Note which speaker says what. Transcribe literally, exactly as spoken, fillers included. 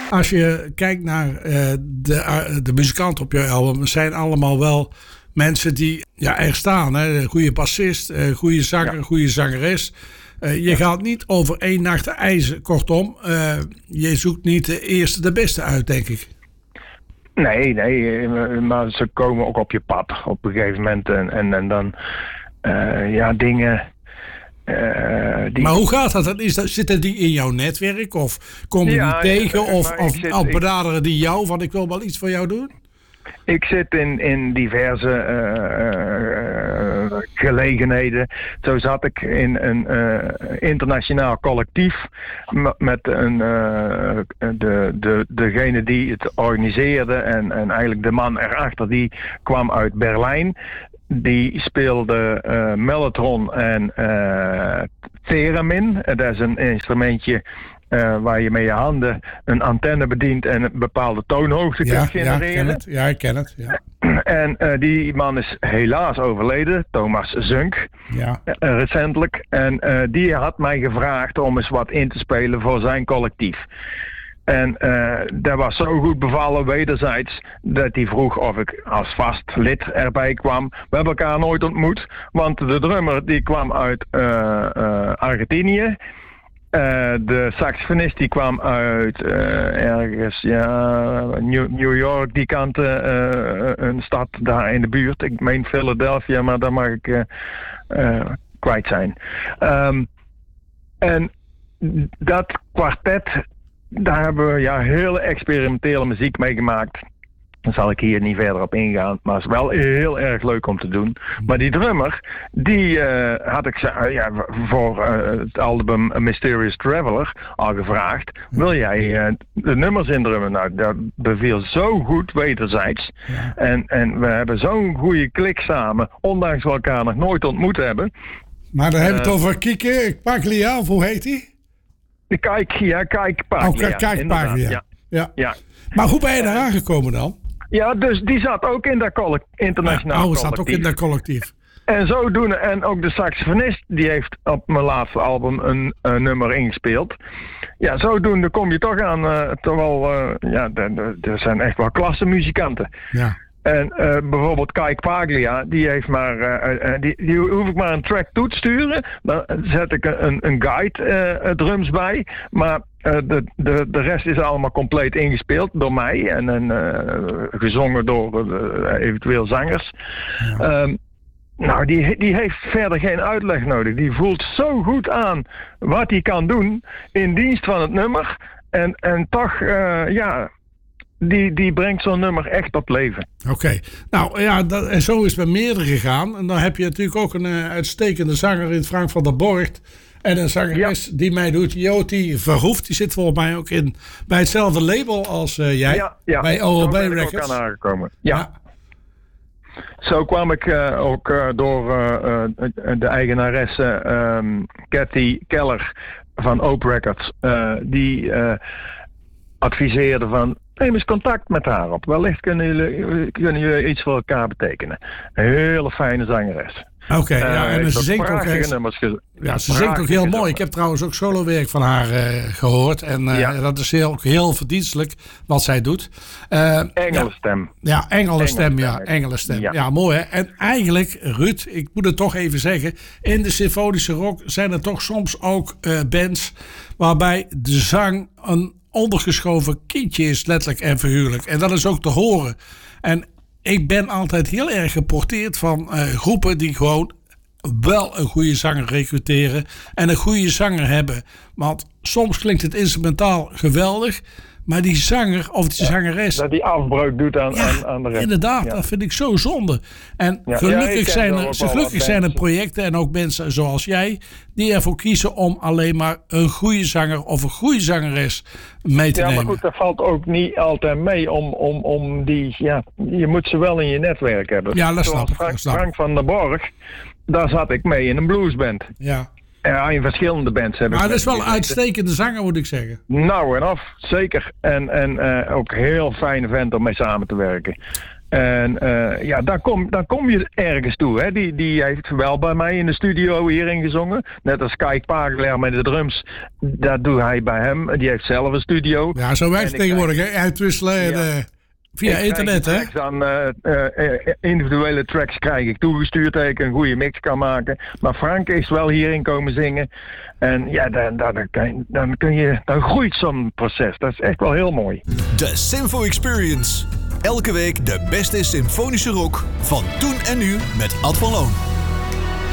Speaker 1: Als je kijkt naar uh, de, uh, de muzikanten op jouw album, zijn allemaal wel mensen die ja, er staan. Hè? Een goede bassist, een goede zanger, een ja. goede zangeres. Uh, je ja. gaat niet over één nacht ijzer. Kortom, uh, je zoekt niet de eerste de beste uit, denk ik.
Speaker 2: Nee, nee, maar ze komen ook op je pad op een gegeven moment. En, en, en dan, uh, ja, dingen... Uh, die...
Speaker 1: Maar hoe gaat dat? Is dat? Zitten die in jouw netwerk? Of komen ja, die tegen? Ja, of of zit, of benaderen die jou van ik wil wel iets voor jou doen?
Speaker 2: Ik zit in, in diverse uh, uh, gelegenheden. Zo zat ik in een uh, internationaal collectief m- met een, uh, de, de, degene die het organiseerde en, en eigenlijk de man erachter, die kwam uit Berlijn. Die speelde uh, mellotron en uh, theremin. Dat is een instrumentje uh, waar je met je handen een antenne bedient en een bepaalde toonhoogte
Speaker 1: ja,
Speaker 2: kunt genereren.
Speaker 1: Ja, ik ken het. Ja, ik ken het. Ja.
Speaker 2: En uh, die man is helaas overleden, Thomas Zunk,
Speaker 1: ja.
Speaker 2: uh, recentelijk. En uh, die had mij gevraagd om eens wat in te spelen voor zijn collectief. En uh, dat was zo goed bevallen wederzijds dat hij vroeg of ik als vast lid erbij kwam. We hebben elkaar nooit ontmoet, want de drummer die kwam uit uh, uh, Argentinië. Uh, de saxofonist die kwam uit uh, ergens, ja, New, New York, die kant, uh, een stad daar in de buurt. Ik meen Philadelphia, maar daar mag ik uh, uh, kwijt zijn. Um, en dat kwartet, daar hebben we ja, hele experimentele muziek mee gemaakt. Daar zal ik hier niet verder op ingaan, maar het is wel heel erg leuk om te doen. Maar die drummer, die uh, had ik uh, ja, voor uh, het album A Mysterious Traveler al gevraagd. Wil jij uh, de nummers indrummen? Nou, dat beviel zo goed wederzijds. Ja. En, en we hebben zo'n goede klik samen, ondanks we elkaar nog nooit ontmoet hebben.
Speaker 1: Maar dan uh, hebben we het over Kike Paglia, of hoe heet die?
Speaker 2: De Kijk, ja, Kijk Paglia.
Speaker 1: Oh, Kijk Paglia.
Speaker 2: Ja.
Speaker 1: Ja.
Speaker 2: Ja.
Speaker 1: Maar hoe ben je daar aangekomen dan?
Speaker 2: Ja, dus die zat ook in dat collect- internationaal
Speaker 1: collectief.
Speaker 2: Oh,
Speaker 1: zat ook in dat collectief.
Speaker 2: En zodoende, en ook de saxofonist, die heeft op mijn laatste album een, een nummer ingespeeld. Ja, zodoende kom je toch aan, uh, toch wel, uh, ja, er zijn echt wel klasse muzikanten.
Speaker 1: Ja.
Speaker 2: En uh, bijvoorbeeld Kijk Paglia, die heeft maar, uh, uh, die, die hoef ik maar een track toe te sturen. Dan zet ik een, een guide uh, drums bij. Maar uh, de, de, de rest is allemaal compleet ingespeeld door mij. En, en uh, gezongen door uh, eventueel zangers. Ja. Um, nou, die, die heeft verder geen uitleg nodig. Die voelt zo goed aan wat hij kan doen in dienst van het nummer. En, en toch, uh, ja... Die, die brengt zo'n nummer echt op leven.
Speaker 1: Oké. Okay. Nou ja, dat, en zo is het bij meerdere gegaan. En dan heb je natuurlijk ook een uh, uitstekende zanger in Frank van der Borgt. En een zangeres ja. die mij doet, Joti Verhoef. Die zit volgens mij ook in bij hetzelfde label als uh, jij. Ja, ja. Bij O L B Records.
Speaker 2: Ook aan aangekomen. Ja. ja. Zo kwam ik uh, ook uh, door uh, uh, de eigenaresse um, Cathy Keller van Oak Records. Uh, die uh, adviseerde van... neem eens contact met haar op. Wellicht kunnen jullie, kunnen jullie iets voor elkaar betekenen. Een hele fijne zangeres.
Speaker 1: Oké, okay, uh, ja, en ze zingt ook,
Speaker 2: ge-
Speaker 1: ja, ze zingt ook heel mooi. Nummers. Ik heb trouwens ook solowerk van haar uh, gehoord. En uh, ja. dat is heel, heel verdienstelijk wat zij doet. Uh,
Speaker 2: Engelenstem.
Speaker 1: Ja, ja engelenstem, ja. Engelenstem. Ja. ja, mooi hè. En eigenlijk, Ruud, ik moet het toch even zeggen. In de symfonische rock zijn er toch soms ook uh, bands waarbij de zang een ondergeschoven kindje is, letterlijk en figuurlijk. En dat is ook te horen. En ik ben altijd heel erg geporteerd van uh, groepen die gewoon wel een goede zanger recruteren en een goede zanger hebben. Want soms klinkt het instrumentaal geweldig, maar die zanger of die zangeres...
Speaker 2: Dat die afbreuk doet aan, ja, aan, aan de rest.
Speaker 1: Inderdaad,
Speaker 2: ja.
Speaker 1: dat vind ik zo zonde. En
Speaker 2: ja.
Speaker 1: gelukkig,
Speaker 2: ja,
Speaker 1: zijn er, gelukkig zijn er projecten en ook mensen zoals jij die ervoor kiezen om alleen maar een goede zanger of een goede zangeres mee te
Speaker 2: ja,
Speaker 1: nemen.
Speaker 2: Ja, maar goed, dat valt ook niet altijd mee om, om, om die... Ja, je moet ze wel in je netwerk hebben.
Speaker 1: Ja, dat snap ik.
Speaker 2: Frank, Frank van der Borg, daar zat ik mee in een bluesband.
Speaker 1: Ja.
Speaker 2: Ja, in verschillende bands hebben.
Speaker 1: Maar dat is wel een uitstekende zanger, moet ik zeggen.
Speaker 2: Nou en af, zeker. En, en uh, ook heel fijne vent om mee samen te werken. En uh, ja, dan kom, dan kom je ergens toe. Hè. Die, die heeft wel bij mij in de studio hierin gezongen. Net als Kijk Pagelaar met de drums. Dat doet hij bij hem. Die heeft zelf een studio.
Speaker 1: Ja, zo werkt het tegenwoordig. Krijg, hè? Uitwisselen ja. en, uh, via ik internet. Hè?
Speaker 2: Dan uh, uh, individuele tracks krijg ik toegestuurd. Dat ik een goede mix kan maken. Maar Frank is wel hierin komen zingen. En ja, dan, dan, dan, dan, kun je, dan groeit zo'n proces. Dat is echt wel heel mooi.
Speaker 3: De Sinfo Experience. Elke week de beste symfonische rock van toen en nu met Ad van Loon.